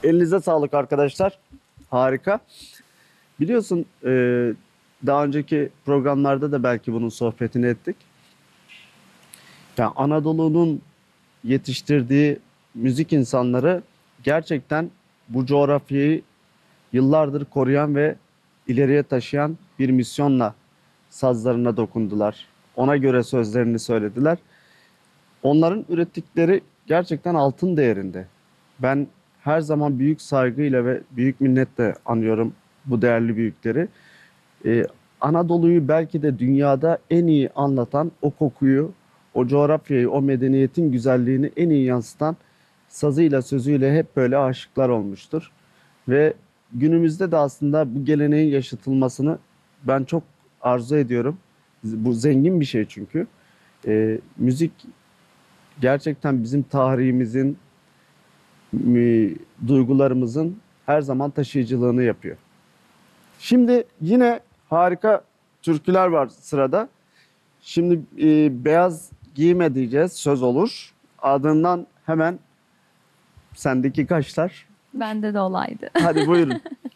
Elinize sağlık arkadaşlar. Harika. Biliyorsun daha önceki programlarda da belki bunun sohbetini ettik. Yani Anadolu'nun yetiştirdiği müzik insanları gerçekten bu coğrafyayı yıllardır koruyan ve ileriye taşıyan bir misyonla sazlarına dokundular. Ona göre sözlerini söylediler. Onların ürettikleri gerçekten altın değerinde. Ben her zaman büyük saygıyla ve büyük minnetle anıyorum bu değerli büyükleri. Ee, Anadolu'yu belki de dünyada en iyi anlatan, o kokuyu, o coğrafyayı, o medeniyetin güzelliğini en iyi yansıtan sazıyla, sözüyle hep böyle aşıklar olmuştur. Ve günümüzde de aslında bu geleneğin yaşatılmasını ben çok arzu ediyorum. Bu zengin bir şey çünkü. Müzik gerçekten bizim tarihimizin, duygularımızın her zaman taşıyıcılığını yapıyor. Şimdi yine harika türküler var sırada. Şimdi beyaz giyme diyeceğiz, söz olur. Ardından hemen sendeki kaşlar. Bende de olaydı. Hadi buyurun.